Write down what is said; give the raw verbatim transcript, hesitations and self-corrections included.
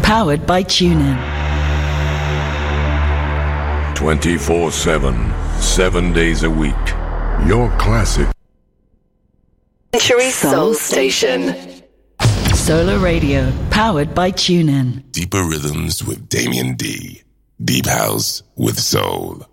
powered by TuneIn. twenty-four seven, seven days a week. Your classic. Century Soul Station. Solar Radio, powered by TuneIn. Deeper Rhythms with Damien D. Deep House with Soul.